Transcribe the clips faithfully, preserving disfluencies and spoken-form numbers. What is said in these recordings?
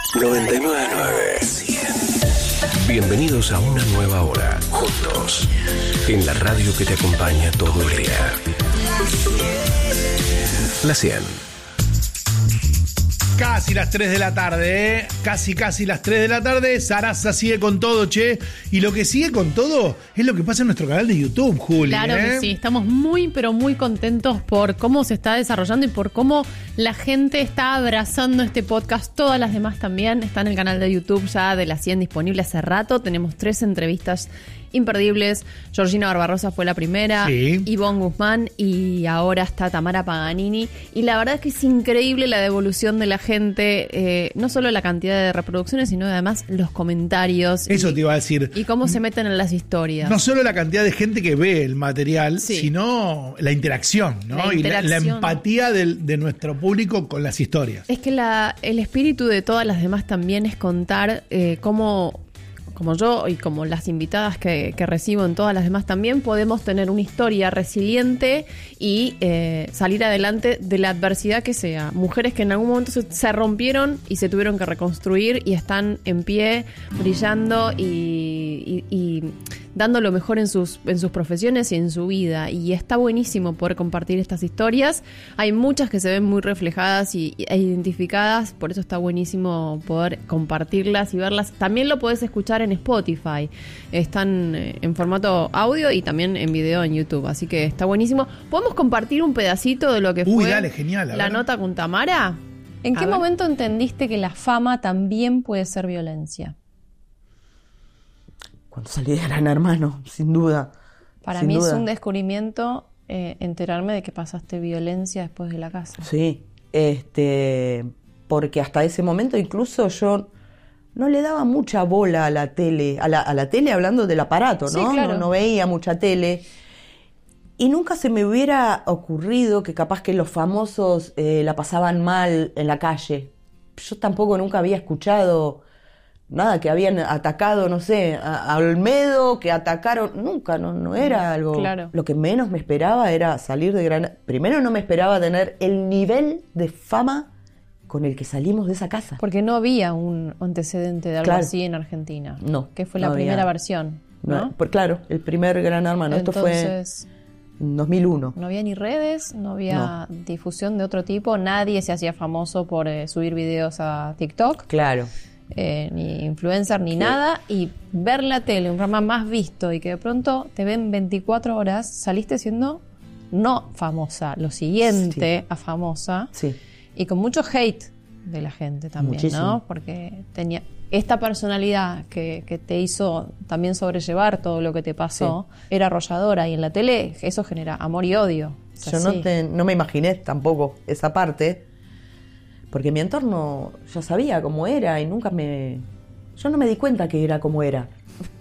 noventa y nueve punto nueve. Bienvenidos a una nueva hora, juntos, en la radio que te acompaña todo el día. La cien. Casi las tres de la tarde, ¿eh? Casi, casi las tres de la tarde. Sarasa sigue con todo, che. Y lo que sigue con todo es lo que pasa en nuestro canal de YouTube, Juli. Claro ¿eh? que sí. Estamos muy, pero muy contentos por cómo se está desarrollando y por cómo la gente está abrazando este podcast. Todas las demás también. Está en el canal de YouTube ya de la cien disponible hace rato. Tenemos tres entrevistas imperdibles. Georgina Barbarosa fue la primera, sí. Ivonne Guzmán y ahora está Tamara Paganini. Y la verdad es que es increíble la devolución de la gente, eh, no solo la cantidad de reproducciones, sino además los comentarios. Eso y, te iba a decir. Y cómo se meten en las historias. No solo la cantidad de gente que ve el material, sí. sino la interacción, ¿no? La y la, la interacción. empatía del, de nuestro público con las historias. Es que la, el espíritu de todas las demás también es contar eh, cómo... como yo y como las invitadas que, que recibo en todas las demás también, podemos tener una historia resiliente y eh, salir adelante de la adversidad que sea. Mujeres que en algún momento se, se rompieron y se tuvieron que reconstruir y están en pie, brillando y, y, y dando lo mejor en sus, en sus profesiones y en su vida. Y está buenísimo poder compartir estas historias. Hay muchas que se ven muy reflejadas y, e identificadas, por eso está buenísimo poder compartirlas y verlas. También lo podés escuchar en Spotify. Están en formato audio y también en video en YouTube, así que está buenísimo. ¿Podemos compartir un pedacito de lo que Uy, fue dale, genial, la ver. nota con Tamara? ¿En A qué ver. momento entendiste que la fama también puede ser violencia? Cuando salí de Gran Hermano, sin duda. Para sin mí duda. es un descubrimiento eh, enterarme de que pasaste violencia después de la casa. Sí, este, porque hasta ese momento incluso yo no le daba mucha bola a la tele, a la, a la tele hablando del aparato, ¿no? Sí, claro. no, no veía mucha tele. Y nunca se me hubiera ocurrido que capaz que los famosos eh, la pasaban mal en la calle. Yo tampoco nunca había escuchado nada, que habían atacado, no sé, a, a Olmedo, que atacaron. Nunca, no, no era algo. Claro. Lo que menos me esperaba era salir de Gran... Primero no me esperaba tener el nivel de fama con el que salimos de esa casa. Porque no había un antecedente de algo Claro. así en Argentina. No, Que fue no la había. primera versión, ¿no? No, por, claro, el primer Gran Hermano. Esto fue Entonces, en dos mil uno. no había ni redes, no había difusión de otro tipo. Nadie se hacía famoso por eh, subir videos a TikTok. Claro. Eh, ni influencer ni nada, y ver la tele, un programa más visto y que de pronto te ven veinticuatro horas, saliste siendo no famosa, lo siguiente Sí. a famosa, Sí. y con mucho hate de la gente también, Muchísimo. ¿no? Porque tenía esta personalidad que, que te hizo también sobrellevar todo lo que te pasó, era arrolladora, y en la tele eso genera amor y odio. Es Yo no, así. te, no me imaginé tampoco esa parte, porque mi entorno ya sabía cómo era y nunca me... Yo no me di cuenta que era como era.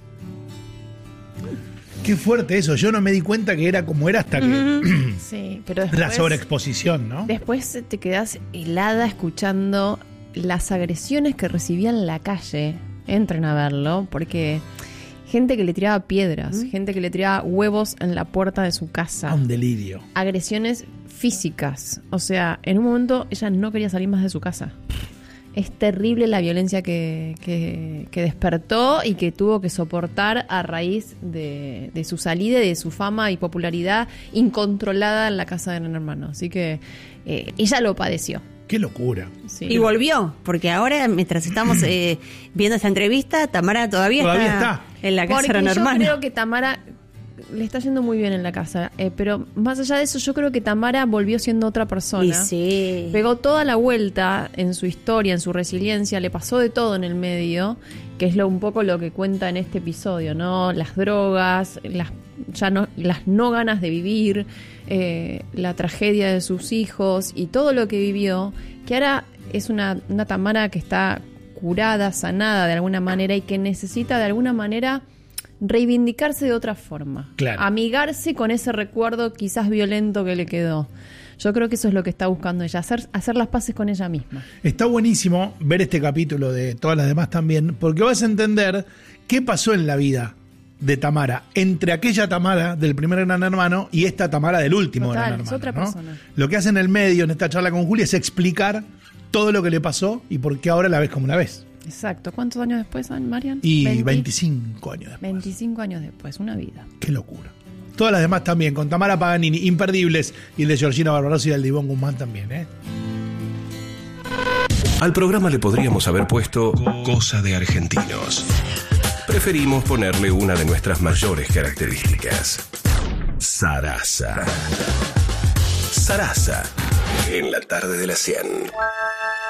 Qué fuerte eso. Yo no me di cuenta que era como era hasta que... Sí, pero después... la sobreexposición, ¿no? Después te quedás helada escuchando las agresiones que recibía en la calle. Entren a verlo, porque gente que le tiraba piedras, gente que le tiraba huevos en la puerta de su casa. A un delirio. Agresiones físicas. O sea, en un momento ella no quería salir más de su casa. Es terrible la violencia que, que, que despertó y que tuvo que soportar a raíz de, de su salida y de su fama y popularidad incontrolada en la casa de Gran Hermano. Así que eh, ella lo padeció. Qué locura. Sí. Y volvió, porque ahora, mientras estamos eh, viendo esta entrevista, Tamara todavía, Todavía está, está. en la casa Porque de Gran yo Hermano. creo que Tamara le está yendo muy bien en la casa, eh, pero más allá de eso, yo creo que Tamara volvió siendo otra persona. Y sí. Pegó toda la vuelta en su historia, en su resiliencia, le pasó de todo en el medio, que es lo un poco lo que cuenta en este episodio, ¿no? Las drogas, las ya no las no ganas de vivir, eh, la tragedia de sus hijos y todo lo que vivió, que ahora es una, una Tamara que está curada, sanada de alguna manera y que necesita de alguna manera reivindicarse de otra forma. Claro. Amigarse con ese recuerdo quizás violento que le quedó. Yo creo que eso es lo que está buscando ella, hacer, hacer las paces con ella misma. Está buenísimo ver este capítulo de todas las demás también, porque vas a entender qué pasó en la vida de Tamara, entre aquella Tamara del primer Gran Hermano y esta Tamara del último Total, Gran es Hermano. otra ¿no? persona. Lo que hace en el medio, en esta charla con Julia, es explicar todo lo que le pasó y por qué ahora la ves como la ves. Exacto. ¿Cuántos años después, Marian? Y veinte veinticinco años después. veinticinco años después, una vida. Qué locura. Todas las demás también, con Tamara Paganini, imperdibles, y el de Georgina Barbarossa y el de Ivonne Guzmán también, ¿eh? Al programa le podríamos haber puesto Cosa de Argentinos. Preferimos ponerle una de nuestras mayores características. Sarasa. Sarasa. En la tarde de la cien.